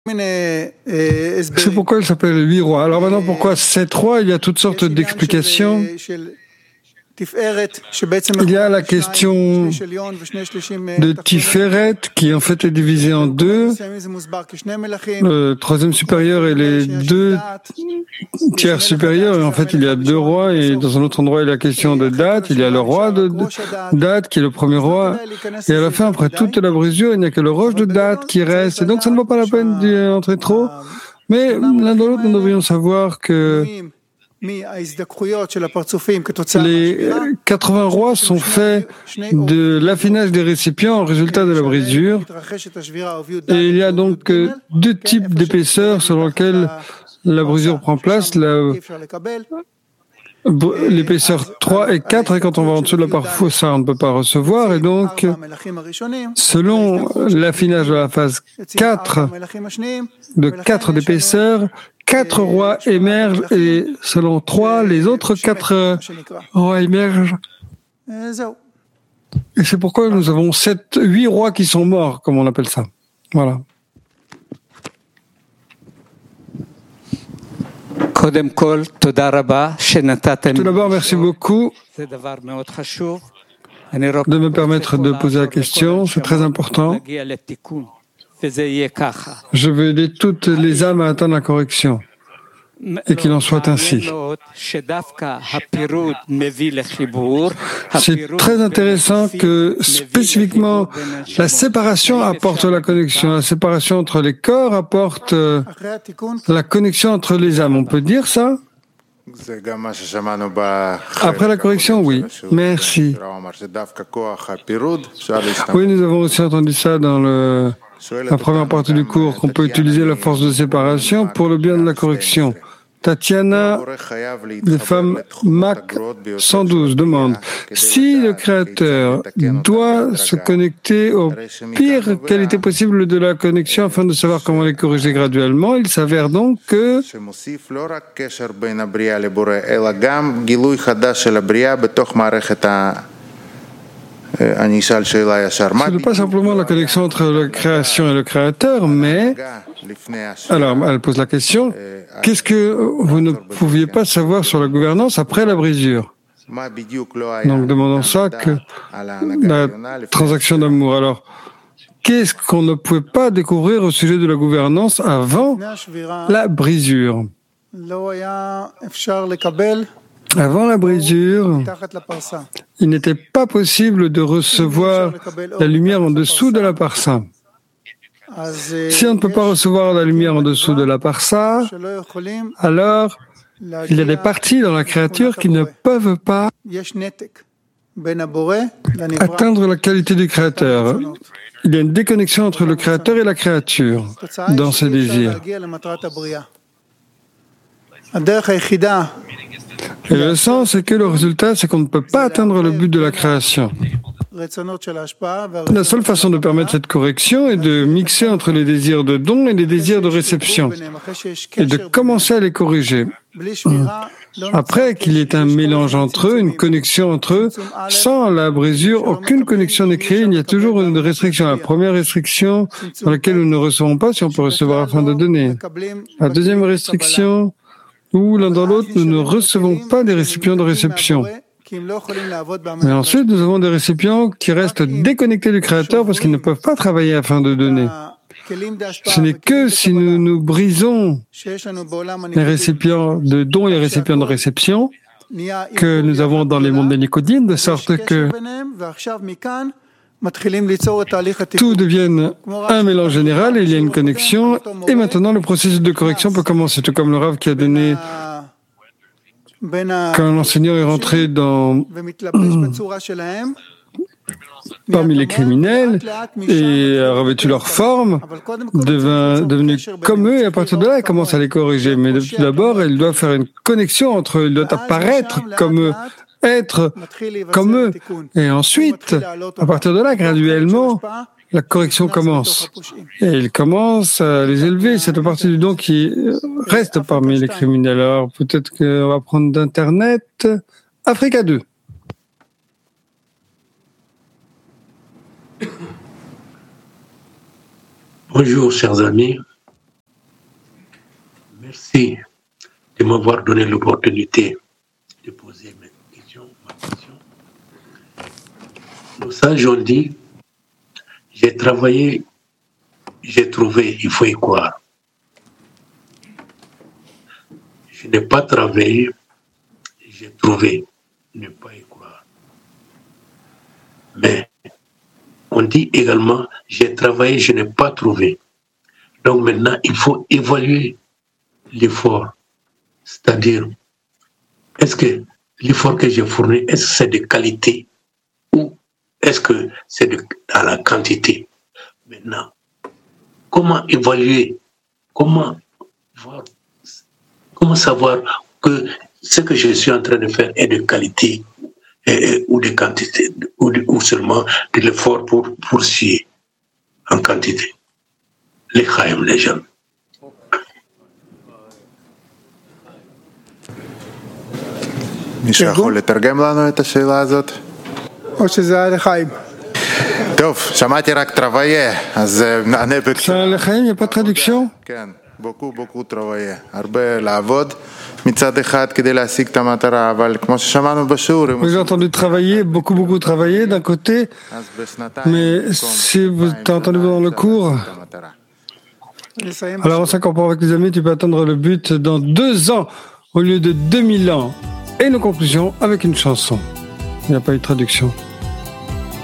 C'est pourquoi il s'appelle 8 rois. Alors maintenant, pourquoi 7 rois? Il y a toutes sortes d'explications. Il y a la question de Tiferet qui en fait est divisée en deux, le troisième supérieur et les deux tiers supérieurs, et en fait il y a deux rois, et dans un autre endroit il y a la question de date, il y a le roi de date qui est le premier roi, et à la fin, après toute la brisure, il n'y a que le roche de date qui reste, et donc ça ne vaut pas la peine d'y entrer trop, mais l'un dans l'autre nous devrions savoir que les 80 rois sont faits de l'affinage des récipients en résultat de la brisure. Et il y a donc deux types d'épaisseur selon lesquels la brisure prend place. L'épaisseur 3 et 4, et quand on va en dessous de la parfois ça on ne peut pas recevoir, et donc selon l'affinage de la phase 4 de 4 d'épaisseur, 4 rois émergent, et selon 3, les autres 4 rois émergent. Et c'est pourquoi nous avons 8 rois qui sont morts, comme on appelle ça. Voilà. Tout d'abord, merci beaucoup de me permettre de poser la question. C'est très important. Je veux aider toutes les âmes à atteindre la correction. Et qu'il en soit ainsi. C'est très intéressant que spécifiquement la séparation apporte la connexion. La séparation entre les corps apporte la connexion entre les âmes. On peut dire ça? Après la correction, oui. Merci. Oui, nous avons aussi entendu ça dans la première partie du cours, qu'on peut utiliser la force de séparation pour le bien de la correction. Tatiana, de femme Mac 112, demande si le Créateur doit se connecter aux pires qualités possibles de la connexion afin de savoir comment les corriger graduellement. Il s'avère donc que ce n'est pas simplement la connexion entre la création et le Créateur, mais... Alors, elle pose la question, qu'est-ce que vous ne pouviez pas savoir sur la gouvernance après la brisure? Donc, demandons ça que la transaction d'amour. Alors, qu'est-ce qu'on ne pouvait pas découvrir au sujet de la gouvernance avant la brisure? Avant la brisure, il n'était pas possible de recevoir la lumière en dessous de la parsa. Si on ne peut pas recevoir la lumière en dessous de la parsa, alors il y a des parties dans la créature qui ne peuvent pas atteindre la qualité du créateur. Il y a une déconnexion entre le créateur et la créature dans ses désirs. Et le sens, c'est que le résultat, c'est qu'on ne peut pas atteindre le but de la création. La seule façon de permettre cette correction est de mixer entre les désirs de don et les désirs de réception, et de commencer à les corriger. Après qu'il y ait un mélange entre eux, une connexion entre eux, sans la brisure, aucune connexion n'est créée, il y a toujours une restriction. La première restriction dans laquelle nous ne recevons pas si on peut recevoir afin de donner. La deuxième restriction, où l'un dans l'autre, nous ne recevons pas des récipients de réception. Mais ensuite, nous avons des récipients qui restent déconnectés du Créateur parce qu'ils ne peuvent pas travailler afin de donner. Ce n'est que si nous nous brisons les récipients de dons et les récipients de réception que nous avons dans les mondes des Nicodime, de sorte que tout devienne un mélange général et il y a une connexion. Et maintenant, le processus de correction peut commencer, tout comme le Rav qui a donné... Quand l'enseignant est rentré parmi les criminels et a revêtu leur forme, devenu comme eux, et à partir de là, il commence à les corriger. Mais tout d'abord, il doit faire une connexion entre eux, il doit apparaître comme eux, être comme eux. Et ensuite, à partir de là, graduellement, la correction commence. Et il commence à les élever. C'est à partir du don qui reste parmi les criminels. Alors, peut-être qu'on va prendre d'Internet. Africa 2. Bonjour, chers amis. Merci de m'avoir donné l'opportunité de poser ma question. Nos sages ont dit, j'ai travaillé, j'ai trouvé, il faut y croire. Je n'ai pas travaillé, j'ai trouvé, ne pas y croire. Mais on dit également, j'ai travaillé, je n'ai pas trouvé. Donc maintenant, il faut évaluer l'effort. C'est-à-dire, est-ce que l'effort que j'ai fourni, est-ce que c'est de qualité ou est-ce que c'est dans la quantité? Maintenant, comment évaluer, comment savoir que ce que je suis en train de faire est de qualité ou de quantité, ou seulement de l'effort pour poursuivre en quantité? Les Chaim, les jeunes. מישהו יכול לתרגם לנו את השאלה הזאת? או שזה היה לחיים? טוב, שמעתי רק טרוויה, אז נענה Ça, les Chaim, il n'y a pas de traduction? כן, בוקו טרוויה. הרבה לעבוד מצד אחד כדי להשיג את המטרה, אבל כמו ששמענו בשיעור... Vous avez entendu travailler, beaucoup travailler d'un côté, mais si vous avez entendu dans le cours, alors on s'en comprend avec les amis, tu peux atteindre le but dans 2 ans au lieu de 2000 ans. Et nos conclusions avec une chanson. Il n'y a pas eu de traduction.